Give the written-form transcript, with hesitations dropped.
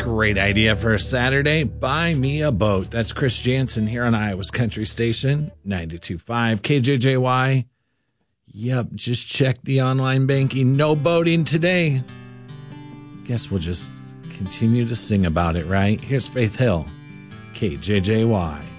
Great idea for a Saturday. Buy me a boat. That's Chris Jansen here on Iowa's Country Station, 92.5 KJJY. Yep, just check the online banking. No boating today. Guess we'll just continue to sing about it, right? Here's Faith Hill, KJJY.